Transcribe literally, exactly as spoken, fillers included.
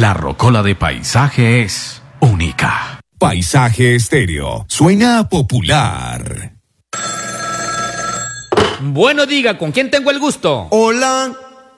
La rocola de Paisaje es única. Paisaje Estéreo. Suena popular. Bueno, diga, ¿con quién tengo el gusto? Hola,